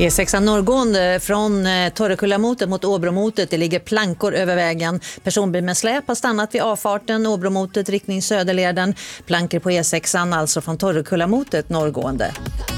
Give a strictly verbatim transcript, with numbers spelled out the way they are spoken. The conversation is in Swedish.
E sex norrgående från Torrekullamotet mot Åbromotet. Det ligger plankor över vägen. Personbil med släp har stannat vid avfarten Åbromotet riktning Söderleden. Plankor på E sex alltså från Torrekullamotet norrgående.